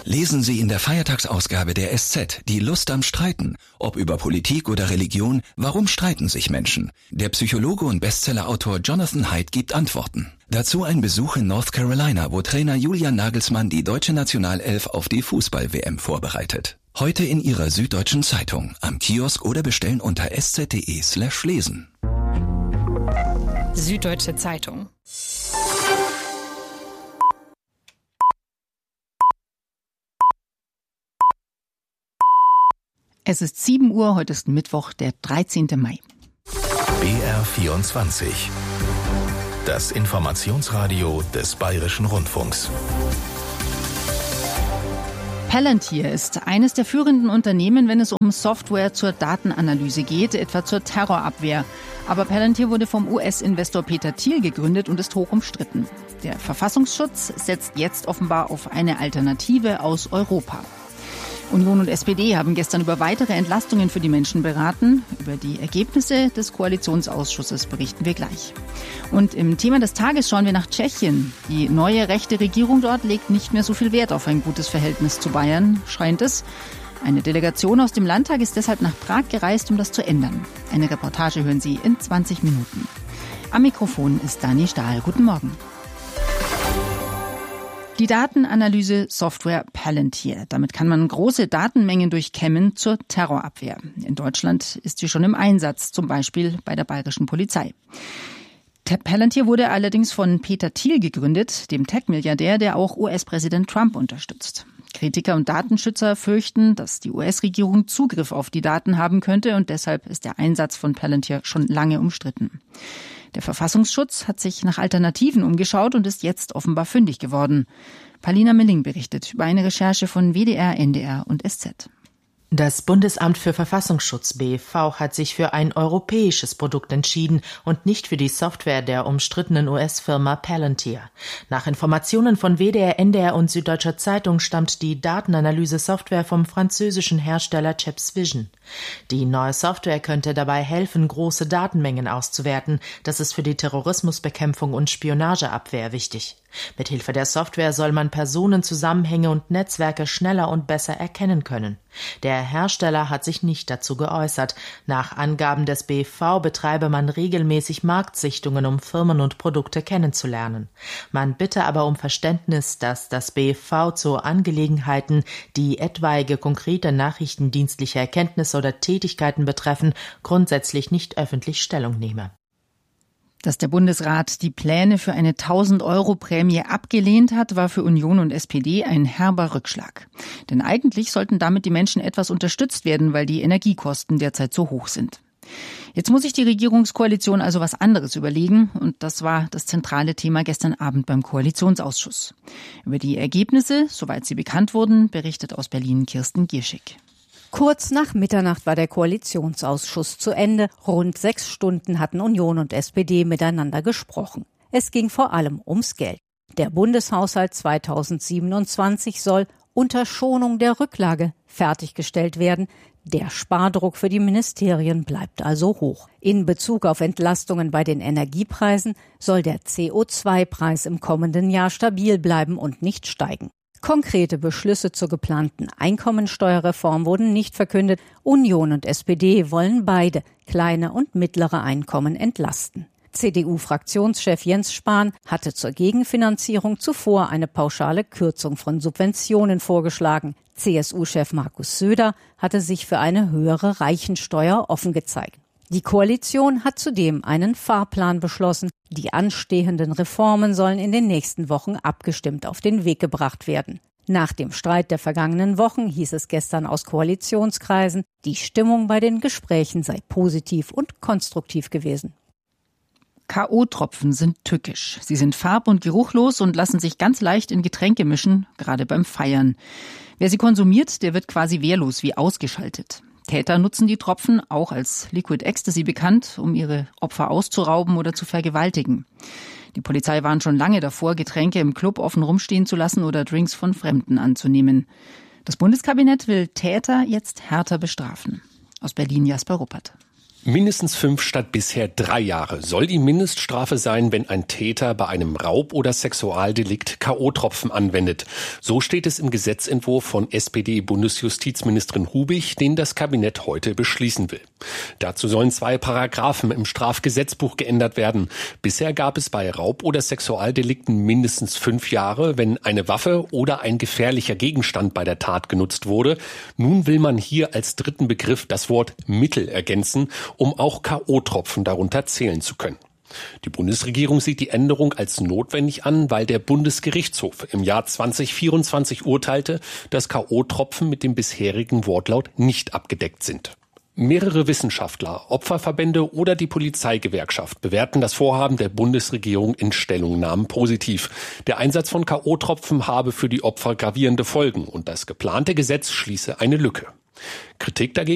Lesen Sie in der Feiertagsausgabe der SZ die Lust am Streiten. Ob über Politik oder Religion, warum streiten sich Menschen? Der Psychologe und Bestsellerautor Jonathan Haidt gibt Antworten. Dazu ein Besuch in North Carolina, wo Trainer Julian Nagelsmann die deutsche Nationalelf auf die Fußball-WM vorbereitet. Heute in Ihrer Süddeutschen Zeitung, am Kiosk oder bestellen unter sz.de/lesen. Süddeutsche Zeitung. Es ist 7 Uhr, heute ist Mittwoch, der 13. Mai. BR24. Das Informationsradio des Bayerischen Rundfunks. Palantir ist eines der führenden Unternehmen, wenn es um Software zur Datenanalyse geht, etwa zur Terrorabwehr. Aber Palantir wurde vom US-Investor Peter Thiel gegründet und ist hoch umstritten. Der Verfassungsschutz setzt jetzt offenbar auf eine Alternative aus Europa. Union und SPD haben gestern über weitere Entlastungen für die Menschen beraten. Über die Ergebnisse des Koalitionsausschusses berichten wir gleich. Und im Thema des Tages schauen wir nach Tschechien. Die neue rechte Regierung dort legt nicht mehr so viel Wert auf ein gutes Verhältnis zu Bayern, scheint es. Eine Delegation aus dem Landtag ist deshalb nach Prag gereist, um das zu ändern. Eine Reportage hören Sie in 20 Minuten. Am Mikrofon ist Dani Stahl. Guten Morgen. Die Datenanalyse-Software Palantir. Damit kann man große Datenmengen durchkämmen zur Terrorabwehr. In Deutschland ist sie schon im Einsatz, zum Beispiel bei der bayerischen Polizei. Palantir wurde allerdings von Peter Thiel gegründet, dem Tech-Milliardär, der auch US-Präsident Trump unterstützt. Kritiker und Datenschützer fürchten, dass die US-Regierung Zugriff auf die Daten haben könnte und deshalb ist der Einsatz von Palantir schon lange umstritten. Der Verfassungsschutz hat sich nach Alternativen umgeschaut und ist jetzt offenbar fündig geworden. Paulina Milling berichtet über eine Recherche von WDR, NDR und SZ. Das Bundesamt für Verfassungsschutz BFV hat sich für ein europäisches Produkt entschieden und nicht für die Software der umstrittenen US-Firma Palantir. Nach Informationen von WDR, NDR und Süddeutscher Zeitung stammt die Datenanalyse-Software vom französischen Hersteller ChapsVision. Die neue Software könnte dabei helfen, große Datenmengen auszuwerten. Das ist für die Terrorismusbekämpfung und Spionageabwehr wichtig. Mithilfe der Software soll man Personenzusammenhänge und Netzwerke schneller und besser erkennen können. Der Hersteller hat sich nicht dazu geäußert. Nach Angaben des BFV betreibe man regelmäßig Marktsichtungen, um Firmen und Produkte kennenzulernen. Man bitte aber um Verständnis, dass das BFV zu Angelegenheiten, die etwaige konkrete nachrichtendienstliche Erkenntnisse oder Tätigkeiten betreffen, grundsätzlich nicht öffentlich Stellung nehme. Dass der Bundesrat die Pläne für eine 1.000-Euro-Prämie abgelehnt hat, war für Union und SPD ein herber Rückschlag. Denn eigentlich sollten damit die Menschen etwas unterstützt werden, weil die Energiekosten derzeit so hoch sind. Jetzt muss sich die Regierungskoalition also was anderes überlegen und das war das zentrale Thema gestern Abend beim Koalitionsausschuss. Über die Ergebnisse, soweit sie bekannt wurden, berichtet aus Berlin Kirsten Gierschig. Kurz nach Mitternacht war der Koalitionsausschuss zu Ende. Rund 6 Stunden hatten Union und SPD miteinander gesprochen. Es ging vor allem ums Geld. Der Bundeshaushalt 2027 soll unter Schonung der Rücklage fertiggestellt werden. Der Spardruck für die Ministerien bleibt also hoch. In Bezug auf Entlastungen bei den Energiepreisen soll der CO2-Preis im kommenden Jahr stabil bleiben und nicht steigen. Konkrete Beschlüsse zur geplanten Einkommensteuerreform wurden nicht verkündet. Union und SPD wollen beide kleine und mittlere Einkommen entlasten. CDU-Fraktionschef Jens Spahn hatte zur Gegenfinanzierung zuvor eine pauschale Kürzung von Subventionen vorgeschlagen. CSU-Chef Markus Söder hatte sich für eine höhere Reichensteuer offen gezeigt. Die Koalition hat zudem einen Fahrplan beschlossen. Die anstehenden Reformen sollen in den nächsten Wochen abgestimmt auf den Weg gebracht werden. Nach dem Streit der vergangenen Wochen hieß es gestern aus Koalitionskreisen, die Stimmung bei den Gesprächen sei positiv und konstruktiv gewesen. K.O.-Tropfen sind tückisch. Sie sind farb- und geruchlos und lassen sich ganz leicht in Getränke mischen, gerade beim Feiern. Wer sie konsumiert, der wird quasi wehrlos wie ausgeschaltet. Täter nutzen die Tropfen, auch als Liquid Ecstasy bekannt, um ihre Opfer auszurauben oder zu vergewaltigen. Die Polizei warnt schon lange davor, Getränke im Club offen rumstehen zu lassen oder Drinks von Fremden anzunehmen. Das Bundeskabinett will Täter jetzt härter bestrafen. Aus Berlin Jasper Ruppert. Mindestens 5 statt bisher 3 Jahre soll die Mindeststrafe sein, wenn ein Täter bei einem Raub- oder Sexualdelikt K.O.-Tropfen anwendet. So steht es im Gesetzentwurf von SPD-Bundesjustizministerin Hubig, den das Kabinett heute beschließen will. Dazu sollen 2 Paragraphen im Strafgesetzbuch geändert werden. Bisher gab es bei Raub- oder Sexualdelikten mindestens 5 Jahre, wenn eine Waffe oder ein gefährlicher Gegenstand bei der Tat genutzt wurde. Nun will man hier als dritten Begriff das Wort Mittel ergänzen, um auch K.O.-Tropfen darunter zählen zu können. Die Bundesregierung sieht die Änderung als notwendig an, weil der Bundesgerichtshof im Jahr 2024 urteilte, dass K.O.-Tropfen mit dem bisherigen Wortlaut nicht abgedeckt sind. Mehrere Wissenschaftler, Opferverbände oder die Polizeigewerkschaft bewerten das Vorhaben der Bundesregierung in Stellungnahmen positiv. Der Einsatz von K.O.-Tropfen habe für die Opfer gravierende Folgen und das geplante Gesetz schließe eine Lücke. Kritik dagegen